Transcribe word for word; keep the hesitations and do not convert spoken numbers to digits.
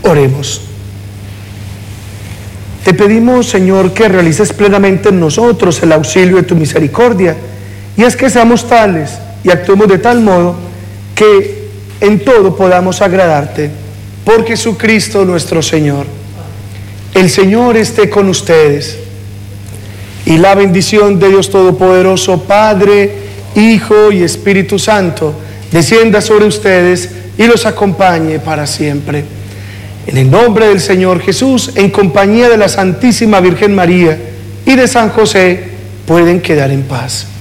Oremos. Te pedimos, Señor, que realices plenamente en nosotros el auxilio de tu misericordia, y es que seamos tales y actuemos de tal modo que en todo podamos agradarte, por Jesucristo nuestro Señor. El Señor esté con ustedes, y la bendición de Dios Todopoderoso, Padre, Hijo y Espíritu Santo, descienda sobre ustedes y los acompañe para siempre. En el nombre del Señor Jesús, en compañía de la Santísima Virgen María y de San José, pueden quedar en paz.